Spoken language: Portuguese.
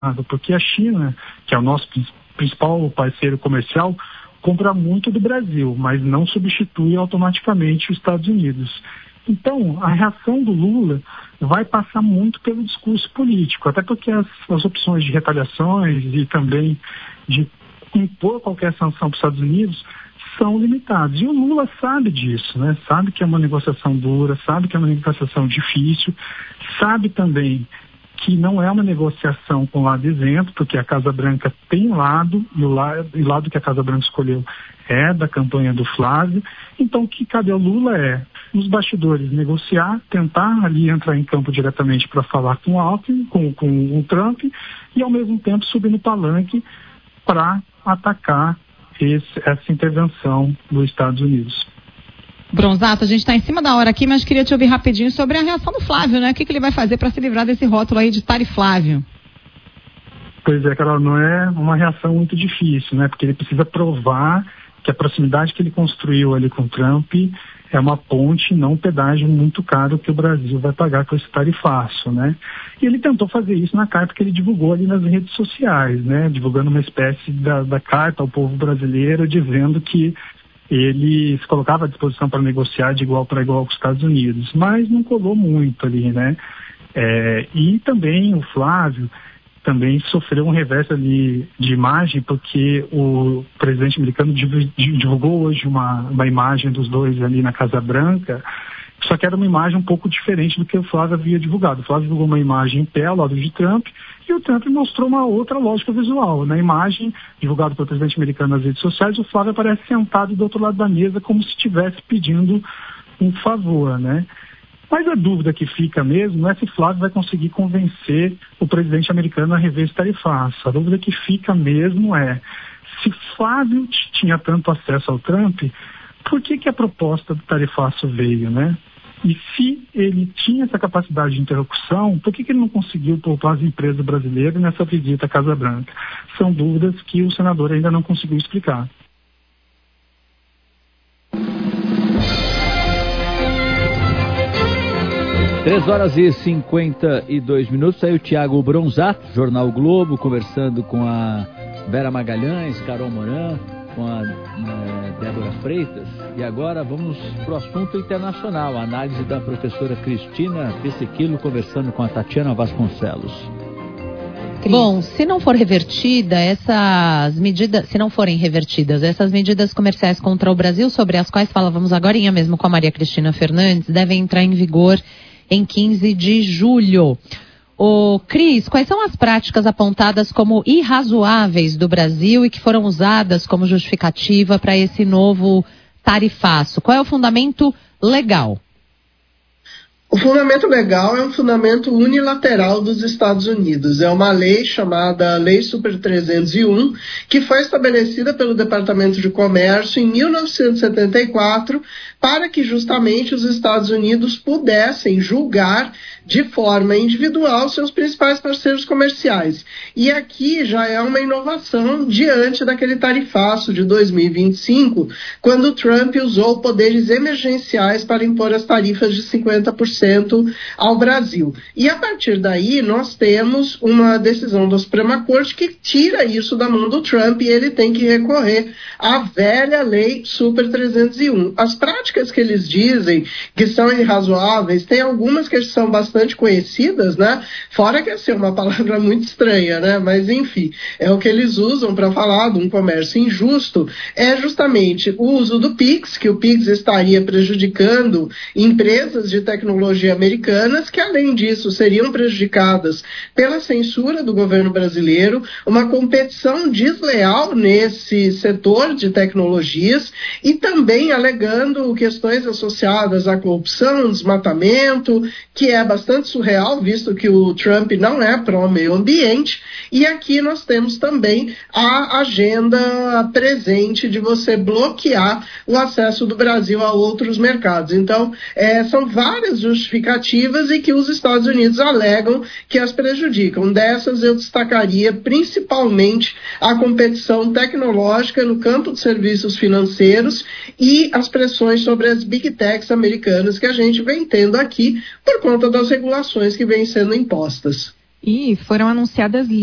porque a China, que é o nosso principal parceiro comercial, compra muito do Brasil, mas não substitui automaticamente os Estados Unidos. Então, a reação do Lula vai passar muito pelo discurso político, até porque as opções de retaliações e também de impor qualquer sanção para os Estados Unidos são limitadas. E o Lula sabe disso, né? Sabe que é uma negociação dura, sabe que é uma negociação difícil, sabe também que não é uma negociação com lado isento, porque a Casa Branca tem lado, e o lado que a Casa Branca escolheu é da campanha do Flávio. Então, o que cabe ao Lula é, nos bastidores, negociar, tentar ali entrar em campo diretamente para falar com o Alckmin, com o Trump, e ao mesmo tempo subir no palanque para atacar essa intervenção dos Estados Unidos. Bronzato, a gente está em cima da hora aqui, mas queria te ouvir rapidinho sobre a reação do Flávio, né? O que ele vai fazer para se livrar desse rótulo aí de Tariflávio? Pois é, Carol, não é uma reação muito difícil, né? Porque ele precisa provar que a proximidade que ele construiu ali com o Trump é uma ponte, não um pedágio muito caro que o Brasil vai pagar com esse tarifaço, né? E ele tentou fazer isso na carta que ele divulgou ali nas redes sociais, né? Divulgando uma espécie da carta ao povo brasileiro, dizendo que ele se colocava à disposição para negociar de igual para igual com os Estados Unidos, mas não colou muito ali, né? E também o Flávio também sofreu um revés ali de imagem, porque o presidente americano divulgou hoje uma imagem dos dois ali na Casa Branca, só que era uma imagem um pouco diferente do que o Flávio havia divulgado. O Flávio divulgou uma imagem em pé ao lado de Trump, e o Trump mostrou uma outra lógica visual. Na imagem divulgada pelo presidente americano nas redes sociais, o Flávio aparece sentado do outro lado da mesa, como se estivesse pedindo um favor, né? Mas a dúvida que fica mesmo não é se Flávio vai conseguir convencer o presidente americano a rever esse tarifaço. A dúvida que fica mesmo é se Flávio tinha tanto acesso ao Trump, por que a proposta do tarifaço veio, né? E se ele tinha essa capacidade de interlocução, por que ele não conseguiu poupar as empresas brasileiras nessa visita à Casa Branca? São dúvidas que o senador ainda não conseguiu explicar. Três horas e 52 minutos, aí o Thiago Bronzato, Jornal Globo, conversando com a Vera Magalhães, Carol Moran, com a Débora Freitas. E agora vamos para o assunto internacional, a análise da professora Cristina Pessequilo, conversando com a Tatiana Vasconcelos. Bom, se não for revertida, essas medidas comerciais contra o Brasil, sobre as quais falávamos agorinha mesmo com a Maria Cristina Fernandes, devem entrar em vigor em 15 de julho. Cris, quais são as práticas apontadas como irrazoáveis do Brasil e que foram usadas como justificativa para esse novo tarifaço? Qual é o fundamento legal? O fundamento legal é um fundamento unilateral dos Estados Unidos. É uma lei chamada Lei Super 301, que foi estabelecida pelo Departamento de Comércio em 1974 para que justamente os Estados Unidos pudessem julgar de forma individual seus principais parceiros comerciais. E aqui já é uma inovação diante daquele tarifaço de 2025, quando Trump usou poderes emergenciais para impor as tarifas de 50% ao Brasil. E a partir daí nós temos uma decisão da Suprema Corte que tira isso da mão do Trump e ele tem que recorrer à velha Lei Super 301. As práticas que eles dizem que são irrazoáveis, tem algumas que são bastante conhecidas, né? Fora que é uma palavra muito estranha, né? Mas enfim, é o que eles usam para falar de um comércio injusto, é justamente o uso do PIX, que o PIX estaria prejudicando empresas de tecnologia americanas, que além disso seriam prejudicadas pela censura do governo brasileiro, uma competição desleal nesse setor de tecnologias e também alegando questões associadas à corrupção, desmatamento, que é bastante surreal, visto que o Trump não é pró-meio ambiente, e aqui nós temos também a agenda presente de você bloquear o acesso do Brasil a outros mercados. Então, são várias justificativas e que os Estados Unidos alegam que as prejudicam. Dessas eu destacaria principalmente a competição tecnológica no campo de serviços financeiros e as pressões sobre as big techs americanas que a gente vem tendo aqui por conta das regulações que vêm sendo impostas. E foram anunciadas